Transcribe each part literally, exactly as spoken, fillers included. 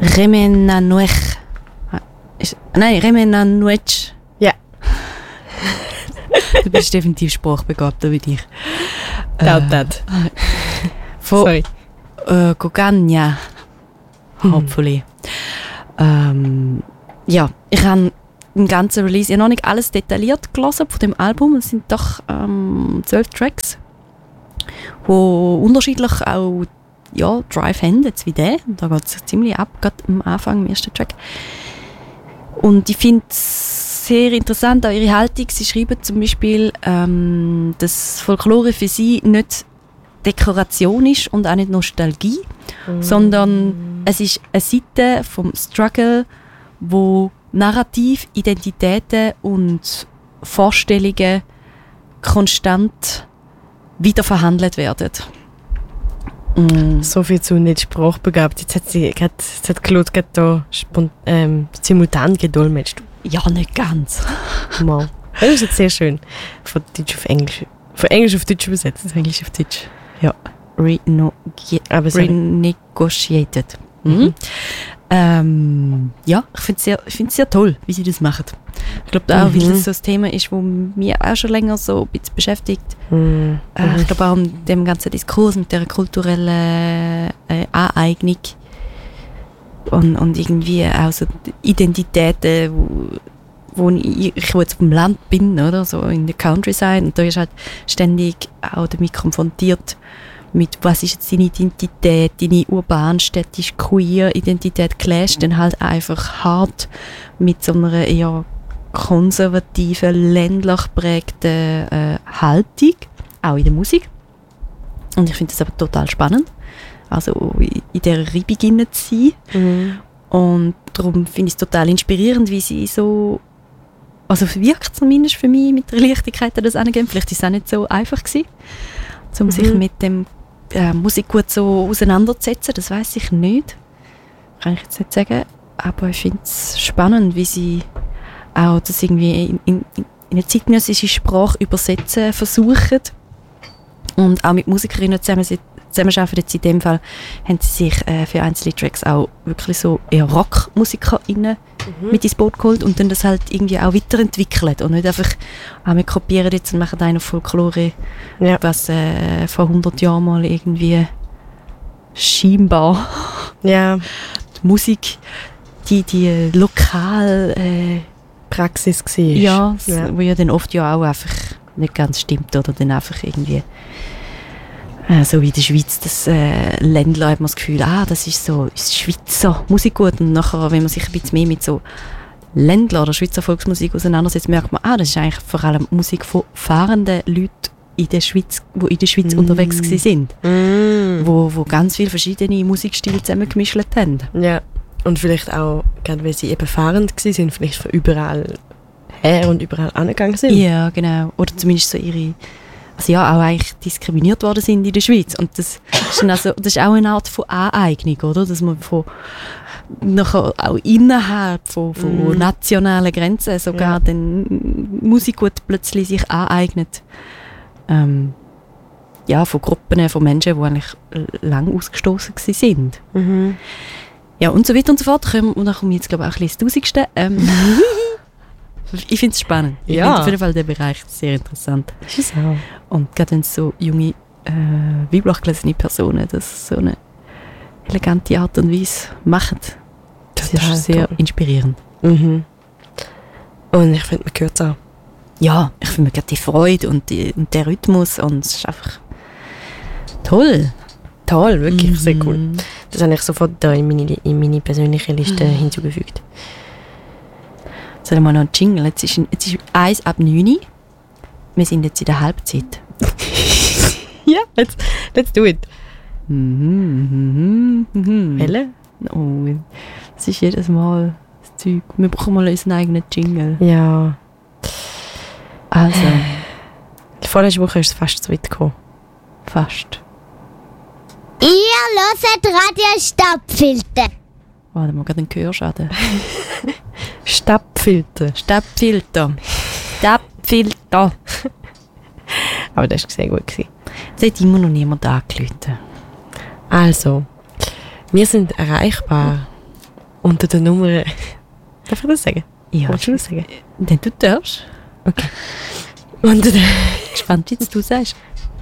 Remenanuech. Nein, Remenanuech. Ja. Du bist definitiv sprachbegabter wie ich. Doubt that. Von Sorry. äh, Gogania. Hopefully. Ähm, ja, ich habe den ganzen Release, ich habe noch nicht alles detailliert gelesen von dem Album. Es sind doch ähm, zwölf Tracks, wo unterschiedlich auch ja, Drive haben, jetzt wie der. Da geht es ziemlich ab, gerade am Anfang, im ersten Track. Und ich finde es sehr interessant, auch ihre Haltung. Sie schreiben zum Beispiel, ähm, dass Folklore für sie nicht Dekoration ist und auch nicht Nostalgie, mm. sondern es ist eine Seite vom Struggle, wo Narrativ, Identitäten und Vorstellungen konstant wieder verhandelt werden. Mm. So viel zu nicht sprachbegabt. Jetzt hat sie gerade, jetzt hat Claude gerade da spont, ähm, simultan gedolmetscht. Ja, nicht ganz. Mal. Das ist jetzt sehr schön. Von Deutsch auf Englisch. Von Englisch auf Deutsch übersetzt. Von Englisch auf Deutsch. Ja. Reno- Renegotiated. Mhm. Mhm. Ähm, ja, ich finde es sehr, sehr toll, wie sie das machen. Ich glaube auch, mhm. weil das so ein Thema ist, das mich auch schon länger so ein bisschen beschäftigt. Mhm. Äh, ich glaube auch um dem ganzen Diskurs und der kulturellen äh, Aneignung und, und irgendwie auch so Identitäten, wo, wo ich, ich wo jetzt auf dem Land bin, oder so in der Countryside, und da ist halt ständig auch damit konfrontiert mit, was ist jetzt deine Identität, deine urban, städtisch, queer Identität clasht dann halt einfach hart mit so einer eher konservativen, ländlich geprägten äh, Haltung, auch in der Musik. Und ich finde das aber total spannend, also in dieser Reibung zu sein. Mhm. Und darum finde ich es total inspirierend, wie sie so, also wirkt zumindest für mich mit der Leichtigkeit das angeben. Vielleicht ist es auch nicht so einfach gewesen, um mhm. sich mit dem äh, Musik gut so auseinanderzusetzen, das weiß ich nicht. Kann ich jetzt nicht sagen. Aber ich finde es spannend, wie sie auch das irgendwie in, in, in eine zeitgenössische Sprache übersetzen versuchen. Und auch mit Musikerinnen zusammen, zusammenarbeiten. Jetzt in dem Fall haben sie sich äh, für einzelne Tracks auch wirklich so eher Rockmusikerinnen mhm. mit ins Boot geholt und dann das halt irgendwie auch weiterentwickelt und nicht einfach, ah, wir kopieren jetzt und machen einen auf Folklore, ja. was äh, vor hundert Jahren mal irgendwie scheinbar ja. die Musik, die, die lokal äh, Praxis war. Ja, ja, wo ja dann oft ja auch einfach nicht ganz stimmt oder dann einfach irgendwie äh, so wie in der Schweiz, das äh, Ländler hat man das Gefühl, ah, das ist so ist Schweizer Musikgut, und nachher, wenn man sich ein bisschen mehr mit so Ländler oder Schweizer Volksmusik auseinandersetzt, merkt man, ah, das ist eigentlich vor allem Musik von fahrenden Leuten in der Schweiz, die in der Schweiz mm. unterwegs sind, mm. wo, wo ganz viele verschiedene Musikstile zusammengemischt haben. Ja, und vielleicht auch, gerade weil sie eben fahrend waren, vielleicht von überall her und überall angegangen sind. Ja, genau. Oder zumindest so ihre, also ja, auch eigentlich diskriminiert worden sind in der Schweiz. Und das ist, also, das ist auch eine Art von Aneignung, oder? Dass man von, nachher auch innerhalb von, von mm. nationalen Grenzen sogar ja. den Musikgut plötzlich sich aneignet. Ähm, ja, von Gruppen von Menschen, die eigentlich lang ausgestoßen sind. Mhm. Ja, und so weiter und so fort. Und dann komme ich jetzt, glaube ich, auch ein bisschen ins Tausendste. Ähm, ich finde es spannend. Ich ja. finde auf jeden Fall den Bereich sehr interessant. Das ist auch. Und gerade wenn so junge, äh, weiblich-gelesene Personen das so eine elegante Art und Weise machen, das Total ist sehr toll. Inspirierend. Mhm. Und ich finde, man hört es auch. Ja, ich finde gerade die Freude und, die, und der Rhythmus, und es ist einfach toll. Toll, wirklich, Mhm. sehr cool. Das habe ich sofort da in meine, in meine persönliche Liste mhm. hinzugefügt. Sollen wir noch einen Jingle? Jetzt ist, jetzt ist eins ab neun. Wir sind jetzt in der Halbzeit. Ja, let's, let's do it. Mhm, mhm, mhm. Helle? Oh, das ist jedes Mal das Zeug. Wir brauchen mal unseren eigenen Jingle. Ja. Also, Die vorletzte Woche ist es fast zu weit gekommen. fast. Ihr hört Radio Stadtfilter. Warte mal, gerade einen Gehörschaden. Stabfilter. Stabfilter. Stabfilter. Aber das war sehr gut gewesen. Es hat immer noch niemand angerufen. Also, wir sind erreichbar unter der Nummer... Darf ich das sagen? Ja. Willst du das sagen? Denn du darfst. Okay. Unter der... Gespannt, wie du sagst.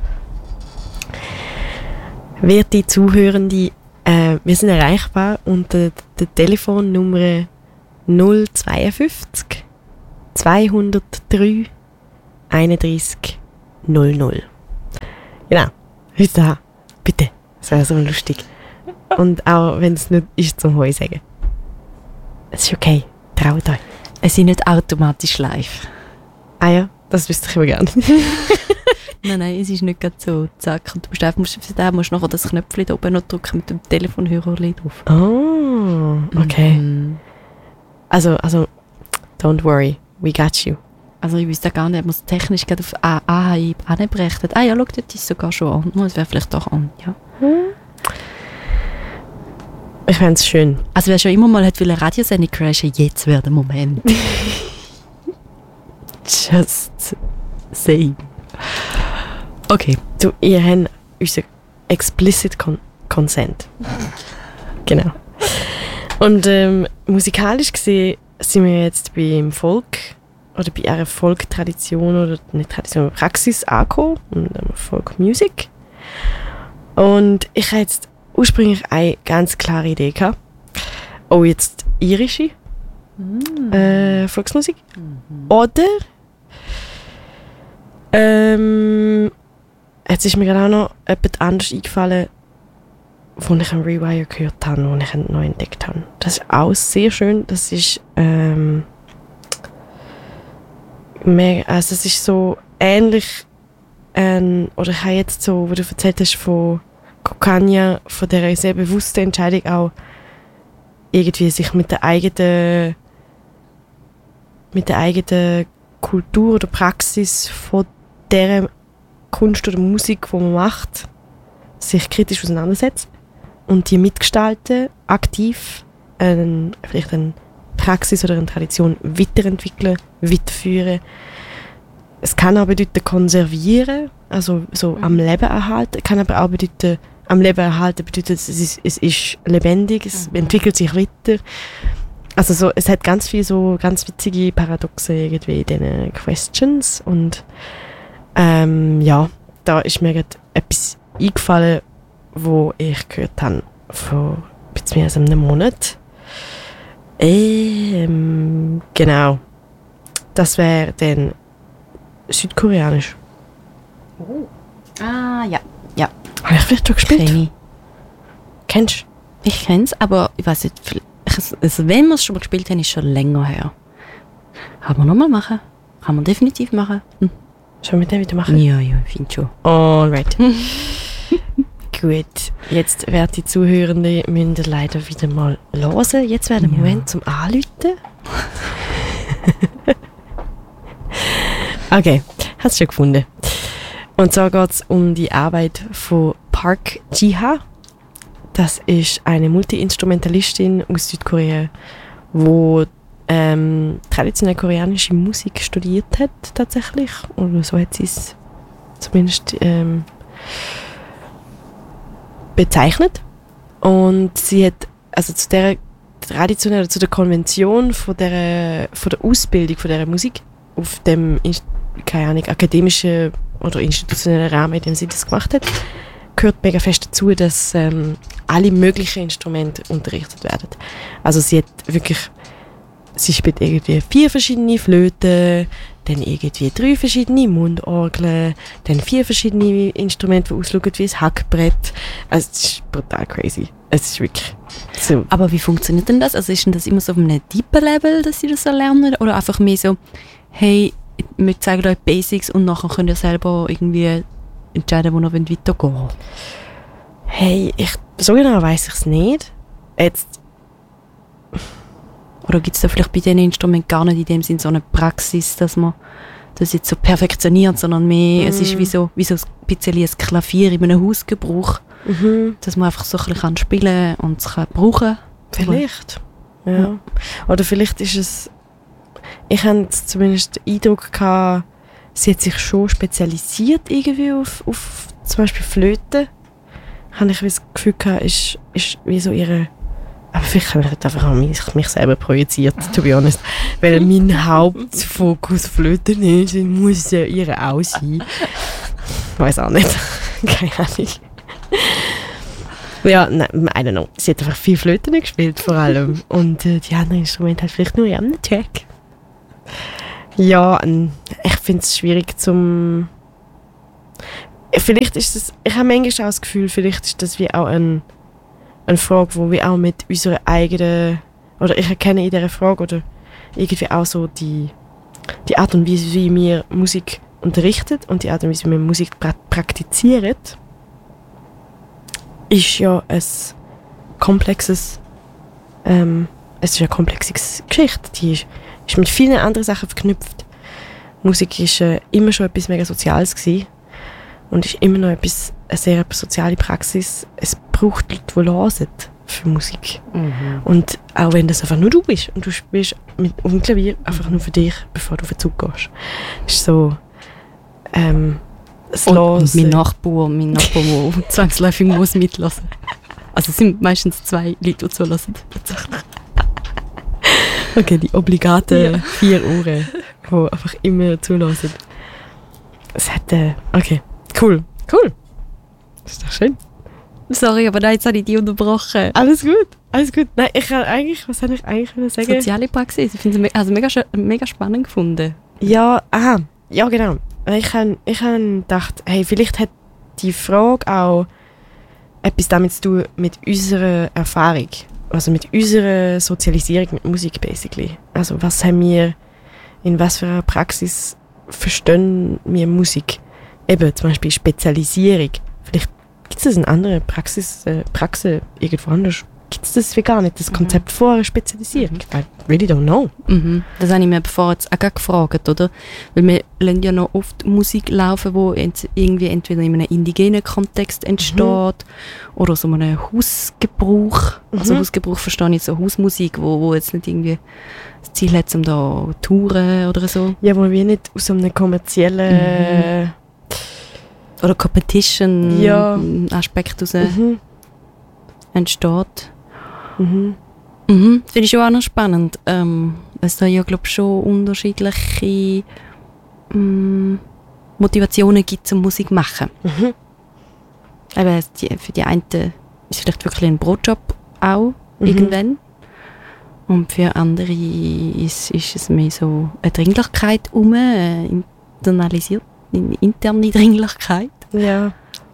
Werte Zuhörende, äh, wir sind erreichbar unter der Telefonnummer null zweiundfünfzig zweihundertdrei einunddreißig null null. Genau. Heute da. Bitte. Das wäre so lustig. Und auch wenn es nicht ist zum Heu sagen. Es ist okay. Traut euch. Es sind nicht automatisch live. Ah ja, das wüsste ich immer gerne. Nein, nein, es ist nicht gerade so. Zack. Und du musst, einfach, für den musst du nachher das Knöpfchen da oben noch drücken mit dem Telefonhörer drauf. Oh, okay. Mhm. Also, also, don't worry. We got you. Also ich wüsste gar nicht, ob man es technisch gerade auf A H I anberechnet. Ah ja, schau, dort ist es sogar schon an. Das wäre vielleicht doch an, ja. Ich fände es schön. Also wer schon immer mal hat eine Radiosendung crashen, jetzt wäre der Moment. Just saying. Okay. Du, ihr habt unseren explicit Con- Consent. Genau. Und ähm, musikalisch gesehen sind wir jetzt beim Folk oder bei einer Folk-Tradition oder nicht Tradition, aber Praxis angekommen und ähm, Folk Music. Und ich hatte jetzt ursprünglich eine ganz klare Idee gehabt. Oh, jetzt irische mm. äh, Volksmusik. Mm-hmm. Oder ähm, jetzt ist mir gerade auch noch etwas anderes eingefallen, wo ich einen Rewire gehört habe, wo ich neu entdeckt habe. Das ist auch sehr schön. Das ist ähm, mehr, also es ist so ähnlich ähm, oder ich habe jetzt so, wo du erzählt hast von Kokania, von dieser sehr bewussten Entscheidung auch irgendwie sich mit der eigenen mit der eigenen Kultur oder Praxis von dieser Kunst oder Musik, die man macht, sich kritisch auseinandersetzt und die mitgestalten, aktiv ähm, vielleicht eine Praxis oder eine Tradition weiterentwickeln, weiterführen. Es kann auch bedeuten konservieren, also so am Leben erhalten, kann aber auch bedeuten, am Leben erhalten bedeutet, es ist, es ist lebendig, es mhm. entwickelt sich weiter. Also so, es hat ganz viele so ganz witzige Paradoxe irgendwie in diesen Questions und ähm, ja, da ist mir gerade etwas eingefallen, wo ich gehört habe vor ein bisschen mehr als einem Monat. Ähm, genau. Das wäre dann südkoreanisch. Oh. Ah, ja. Ja. Habe ich vielleicht schon gespielt? Kenn ich. Kennst du? Ich kenne es, aber ich weiß nicht, also wenn wir es schon mal gespielt haben, ist es schon länger her. Kann man nochmal machen? Kann man definitiv machen. Hm. Sollen wir den wieder machen? Ja, ja, ich finde schon. Alright. Gut, jetzt werden die Zuhörenden müssen leider wieder mal hören. Jetzt wäre der ja. Moment zum Anrufen. Okay, hast du schon gefunden. Und zwar geht es um die Arbeit von Park Ji-ha. Das ist eine Multi-Instrumentalistin aus Südkorea, die ähm, traditionelle koreanische Musik studiert hat, tatsächlich. Oder so hat sie es zumindest ähm, bezeichnet. Und sie hat also zu der traditionellen, zu der Konvention von der, von der Ausbildung von dieser Musik auf dem, keine Ahnung, akademischen oder institutionellen Rahmen, in dem sie das gemacht hat, gehört mega fest dazu, dass ähm, alle möglichen Instrumente unterrichtet werden. Also sie hat wirklich, sie spielt irgendwie vier verschiedene Flöten, dann irgendwie drei verschiedene Mundorgeln, dann vier verschiedene Instrumente, die ausschauen wie ein Hackbrett. Also es ist brutal crazy. Es ist wirklich so. Aber wie funktioniert denn das? Also ist denn das immer so auf einem deepen Level, dass sie das so lernen? Oder einfach mehr so, hey, wir zeigen euch Basics und nachher könnt ihr selber irgendwie entscheiden, wo ihr weitergehen wollt? Hey, ich, so genau weiss ich es nicht. Jetzt. Oder gibt es da vielleicht bei diesen Instrumenten gar nicht in dem Sinn so eine Praxis, dass man das jetzt so perfektioniert, sondern mehr, mm. es ist wie so, wie so ein bisschen ein Klavier in einem Hausgebrauch, Mhm. dass man einfach so ein bisschen spielen kann und es kann brauchen. Vielleicht. Ja. ja. Oder vielleicht ist es. Ich hatte zumindest den Eindruck gehabt, sie hat sich schon spezialisiert irgendwie auf, auf zum Beispiel Flöte. Habe ich das Gefühl gehabt, ist, ist wie so ihre Aber vielleicht habe ich halt einfach auch mich, mich selber projiziert, to be honest. Weil mein Hauptfokus Flöten ist, muss ja ihre auch sein. Ich weiß auch nicht. Keine Ahnung. Ja, nein, I don't know. Sie hat einfach viel Flöten gespielt, vor allem. Und äh, die anderen Instrumente halt vielleicht nur in einem Track. Ja, ähm, ich finde es schwierig zum... Vielleicht ist das... Ich habe manchmal auch das Gefühl, vielleicht ist das wie auch ein, eine Frage, wo wir auch mit unserer eigenen... Oder ich erkenne in dieser Frage oder irgendwie auch so die, die Art und Weise, wie wir Musik unterrichten und die Art und Weise, wie wir Musik pra- praktizieren, ist ja ein komplexes, ähm, es ist eine komplexe Geschichte, die ist, ist mit vielen anderen Sachen verknüpft. Musik ist äh, immer schon etwas mega Soziales gewesen und ist immer noch etwas, eine sehr soziale Praxis. Es braucht Leute, die hören für Musik. Mhm. Und auch wenn das einfach nur du bist und du spielst mit auf dem Klavier einfach nur für dich, bevor du auf den Zug gehst. Ist so, ähm, das Und, Hören. und mein Nachbar, mein Nachbar, der zwangsläufig muss mitlassen. Also es sind meistens zwei Leute, die zulassen. Okay, die obligaten Ja. vier Ohren, die einfach immer zulassen. Es hat, äh, okay, cool, cool. Das ist doch schön. Sorry, aber nein, jetzt habe ich die unterbrochen. Alles gut, alles gut. Nein, ich kann eigentlich, was soll ich eigentlich wollen sagen? Soziale Praxis, ich finde es me- also mega, schön- mega spannend gefunden. Ja, aha, ja genau. Ich habe ich hab gedacht, hey, vielleicht hat die Frage auch etwas damit zu tun mit unserer Erfahrung. Also mit unserer Sozialisierung mit Musik, basically. Also was haben wir, in was für einer Praxis verstehen wir Musik? Eben, zum Beispiel Spezialisierung. Vielleicht gibt es eine andere Praxis, äh, Praxis irgendwo anders. Gibt es das wie gar nicht, das Konzept vor einer Spezialisierung? I really don't know. Mhm. Das habe ich mir bevor jetzt auch gerade gefragt, oder? Weil wir lassen ja noch oft Musik laufen, die ent- irgendwie entweder in einem indigenen Kontext entsteht oder so einem Hausgebrauch. Also Mhm. Hausgebrauch verstehe ich so Hausmusik, wo, wo jetzt nicht irgendwie das Ziel hat, um da zu touren oder so. Ja, wo wir nicht aus so einem kommerziellen... Oder Competition Ja. Aspekt raus Mhm. entsteht. Mhm. Mhm, finde ich schon auch noch spannend. Ähm, es da ja, glaube ich, schon unterschiedliche mm, Motivationen gibt zum Musik machen. Mhm. Eben, die, für die einen ist es vielleicht wirklich ein Brotjob auch, Mhm. irgendwann. Und für andere ist, ist es mehr so eine Dringlichkeit um, eine internalisiert, eine interne Dringlichkeit. Ja.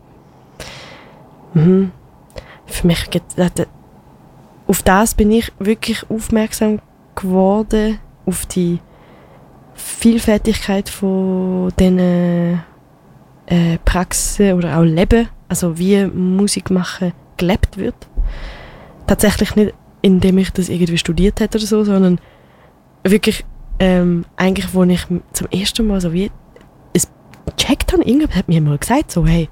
Mhm. Für mich gibt es... Auf das bin ich wirklich aufmerksam geworden, auf die Vielfältigkeit von diesen äh, Praxen oder auch Leben, also wie Musik machen gelebt wird. Tatsächlich nicht, indem ich das irgendwie studiert hätte oder so, sondern wirklich ähm, eigentlich, wo ich zum ersten Mal so wie es gecheckt habe, irgendjemand hat mir mal gesagt, so hey,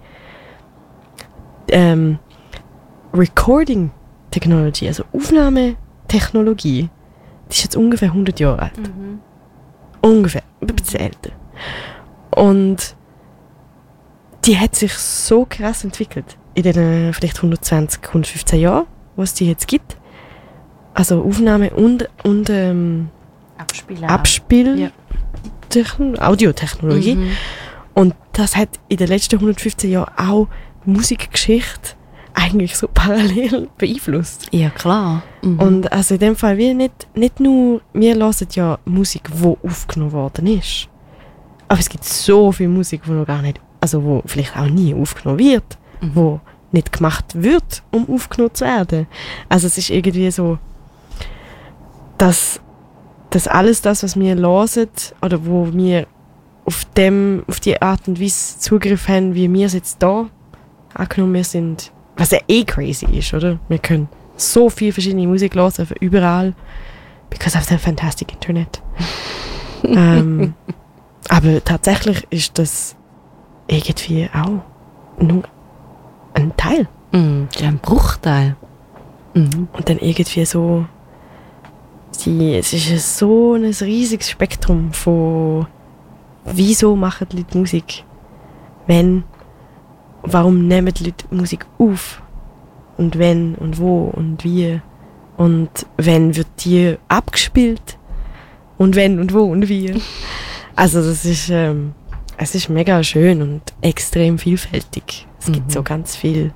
ähm, Recording Technology, also Aufnahmetechnologie, die ist jetzt ungefähr hundert Jahre alt. Mhm. Ungefähr, ein bisschen älter. Und die hat sich so krass entwickelt in den vielleicht hundertzwanzig, hundertfünfzehn Jahren, was die jetzt gibt. Also Aufnahme und, und ähm, Abspielen. Abspiel, Ja. Techn- Audiotechnologie. Mhm. Und das hat in den letzten hundertfünfzehn Jahren auch Musikgeschichte eigentlich so parallel beeinflusst. Ja, klar. Mhm. Und also in dem Fall, wir nicht, nicht nur, wir hören ja Musik, die aufgenommen worden ist. Aber es gibt so viel Musik, die noch gar nicht, also wo vielleicht auch nie aufgenommen wird, Mhm. wo nicht gemacht wird, um aufgenommen zu werden. Also es ist irgendwie so, dass, dass alles das, was wir hören, oder wo wir auf, dem, auf die Art und Weise Zugriff haben, wie wir es jetzt da angenommen wir sind, was ja eh crazy ist, oder? Wir können so viel verschiedene Musik hören, von überall, because of the fantastic Internet. ähm, aber tatsächlich ist das irgendwie auch nur ein Teil. Mhm. Ja, ein Bruchteil. Mhm. Und dann irgendwie so, die, es ist ja so ein riesiges Spektrum von, wieso machen die Leute Musik? Wenn, warum nehmen die Leute Musik auf? Und wenn und wo und wie und wenn wird die abgespielt und wenn und wo und wie. Also das ist, ähm, es ist mega schön und extrem vielfältig. Es gibt Mhm. so ganz viel,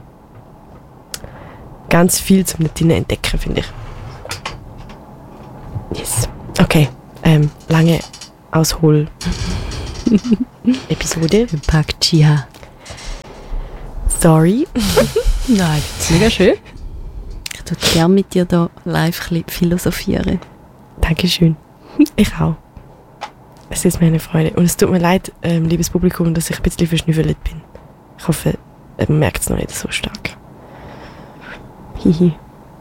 ganz viel zum drin entdecken, finde ich. Yes. Okay, ähm, lange Aushol Episode. Park Chi-ha. Sorry. Nein, das ist mega schön. Ich würde gerne mit dir da live ein bisschen philosophieren. Dankeschön. Ich auch. Es ist mir eine Freude. Und es tut mir leid, ähm, liebes Publikum, dass ich ein bisschen verschnüffelt bin. Ich hoffe, man merkt es noch nicht so stark. Hihi.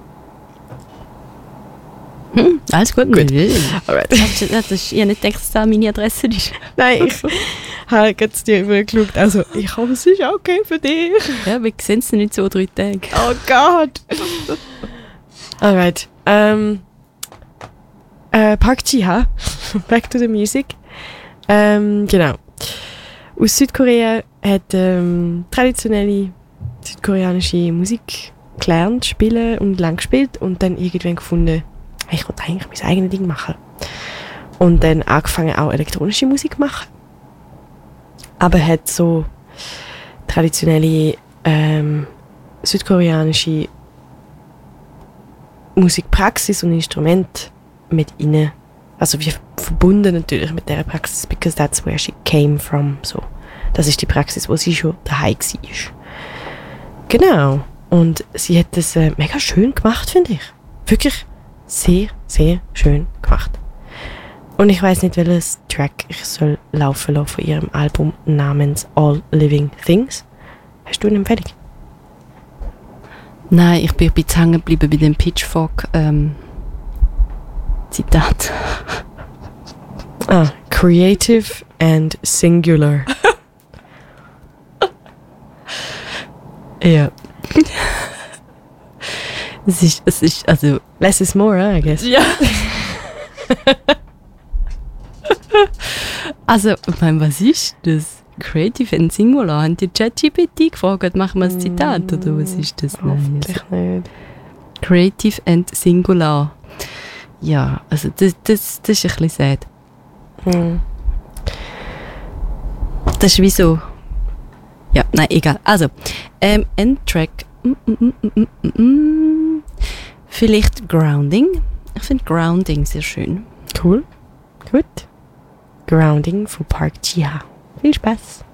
Hm, alles gut. Gut. Nö. Alright. Das ist, das ist, ich habe nicht gedacht, dass das meine Adresse ist. Nein, ich habe jetzt dir übergeschaut. Also, ich hoffe, es ist okay für dich. Ja, wir sehen es nicht so drei Tage. Oh Gott. Alright. Ähm, äh, Park Chi-ha. Back to the music. Ähm, genau. Aus Südkorea hat ähm, traditionelle südkoreanische Musik gelernt, spielen und lang gespielt und dann irgendwann gefunden, hey, ich wollte eigentlich mein eigenes Ding machen. Und dann angefangen auch elektronische Musik zu machen. Aber hat so traditionelle ähm, südkoreanische Musikpraxis und Instrumente mit ihnen, also wie verbunden natürlich mit dieser Praxis, because that's where she came from. So, das ist die Praxis, wo sie schon daheim war. Genau. Und sie hat das äh, mega schön gemacht, finde ich. Wirklich sehr, sehr schön gemacht. Und ich weiß nicht, welches Track ich soll laufen lassen von ihrem Album namens All Living Things. Hast du eine Empfehlung? Nein, ich bin ein bisschen hängen geblieben bei dem Pitchfork ähm, Zitat. Ah, creative and singular. Ja. Es ist, es ist, also... Less is more, I guess. Ja. Also, ich meine, was ist das? Creative and Singular? Haben die ChatGPT gefragt, machen wir ein Zitat? Oder was ist das? Nein, Hoffentlich nicht. Creative and Singular. Ja, also das, das, das ist ein bisschen sad. Hm. Das ist wie so... Ja, nein, egal. Also, ähm, ein Track. Mm, mm, mm, mm, mm, mm. Vielleicht Grounding. Ich finde Grounding sehr schön. Cool. Gut. Grounding von Park Chi-ha. Viel Spaß.